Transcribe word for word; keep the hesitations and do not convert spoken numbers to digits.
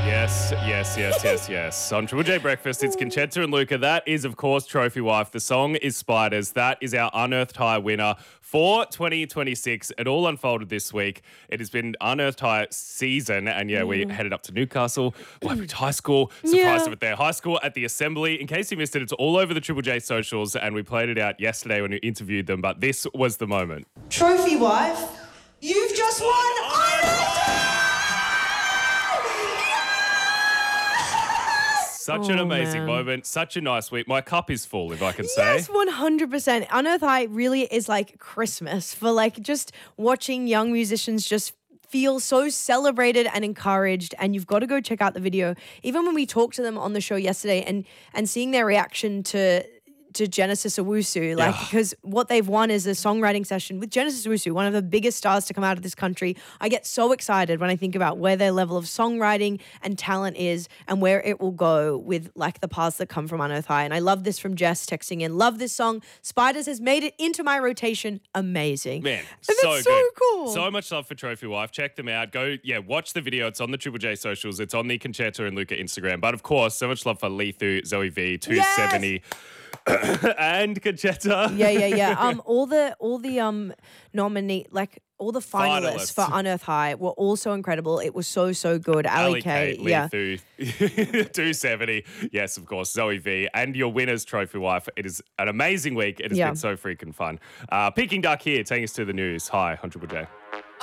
Yes, yes, yes, yes, yes. On Triple J Breakfast, it's Conchetta and Luca. That is, of course, Trophy Wife. The song is Spiders. That is our Unearthed High winner for twenty twenty-six. It all unfolded this week. It has been Unearthed High season. And yeah, we headed up to Newcastle, Weybridge High School, surprised Yeah. them at their high school at the Assembly. In case you missed it, it's all over the Triple J socials. And we played it out yesterday when we interviewed them. But this was the moment. Trophy Wife, you've just won Unearthed Such an Oh, amazing man. moment. Such a nice week. My cup is full, if I can say. Yes, one hundred percent. Unearthed High really is like Christmas for like just watching young musicians just feel so celebrated and encouraged, and you've got to go check out the video. Even when we talked to them on the show yesterday and and seeing their reaction to to Genesis Owusu, like, Yeah. because what they've won is a songwriting session with Genesis Owusu, one of the biggest stars to come out of this country. I get so excited when I think about where their level of songwriting and talent is and where it will go with like the paths that come from Unearthed High. And I love this from Jess texting in. Love this song. Spiders has made it into my rotation. Amazing. Man, And so that's so good. cool. So much love for Trophy Wife. Check them out. Go, yeah, watch the video. It's on the Triple J socials. It's on the Conchetta and Luca Instagram. But of course, so much love for Lethu, Zoe V, two seventy, and Conchetta. Yeah, yeah, yeah. Um, all the all the um nominee like all the finalists, Finalists. for Unearthed High were also incredible. It was so so good. Ali Ali K, K, yeah. Lethu, two seventy. Yes, of course, Zoe V. And your winner's Trophy Wife. It is an amazing week. It has Yeah. been so freaking fun. Uh, Peking Duck here, taking us to the news. Hi, on Triple J.